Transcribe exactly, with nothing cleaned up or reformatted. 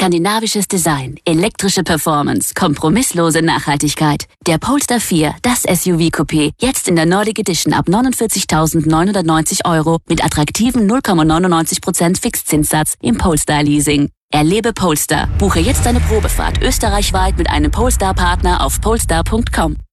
Skandinavisches Design, elektrische Performance, kompromisslose Nachhaltigkeit. Der Polestar vier, das S U V-Coupé, jetzt in der Nordic Edition ab neunundvierzigtausendneunhundertneunzig Euro mit attraktiven null Komma neunundneunzig Prozent Fixzinssatz im Polestar Leasing. Erlebe Polestar. Buche jetzt eine Probefahrt österreichweit mit einem Polestar-Partner auf polestar punkt com.